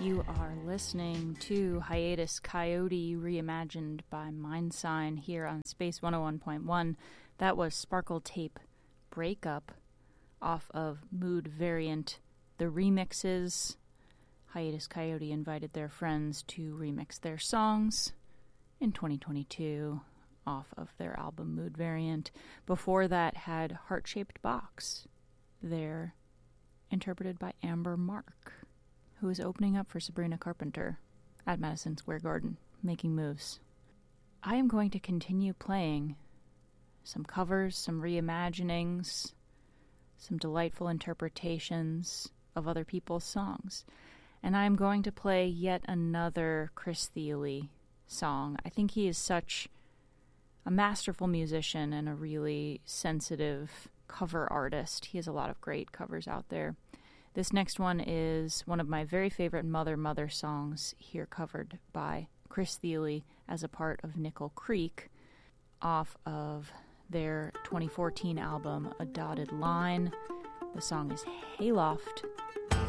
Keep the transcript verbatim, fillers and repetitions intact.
You are listening to Hiatus Coyote, reimagined by Mindsign here on Space one oh one point one. That was Sparkle Tape Breakup off of Mood Variant. The remixes, Hiatus Coyote invited their friends to remix their songs in twenty twenty-two off of their album Mood Variant. Before that had Heart-Shaped Box, they're interpreted by Amber Mark, who is opening up for Sabrina Carpenter at Madison Square Garden, making moves. I am going to continue playing some covers, some reimaginings, some delightful interpretations of other people's songs. And I am going to play yet another Chris Thile song. I think he is such a masterful musician and a really sensitive cover artist. He has a lot of great covers out there. This next one is one of my very favorite Mother Mother songs, here covered by Chris Thile as a part of Nickel Creek off of their twenty fourteen album, A Dotted Line. The song is Hayloft.